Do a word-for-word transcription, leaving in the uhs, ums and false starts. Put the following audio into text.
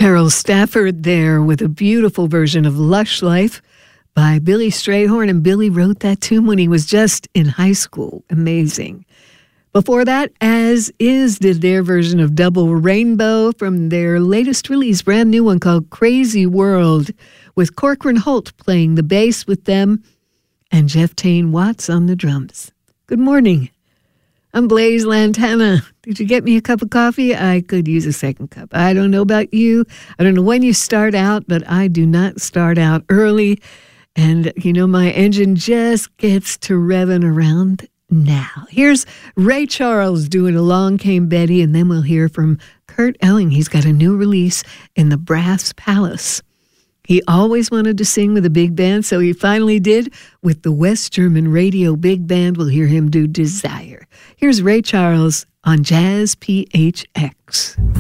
Terrell Stafford there with a beautiful version of Lush Life by Billy Strayhorn, and Billy wrote that tune when he was just in high school. Amazing. Before that, As Is did their version of Double Rainbow from their latest release, brand new one called Crazy World, with Corcoran Holt playing the bass with them and Jeff Tane Watts on the drums. Good morning. I'm Blaze Lantana. Did you get me a cup of coffee? I could use a second cup. I don't know about you. I don't know when you start out, but I do not start out early. And, you know, my engine just gets to revving around now. Here's Ray Charles doing Along Came Betty, and then we'll hear from Kurt Elling. He's got a new release in the Brass Palace. He always wanted to sing with a big band, so he finally did with the West German Radio Big Band. We'll hear him do Desire. Here's Ray Charles on Jazz P H X.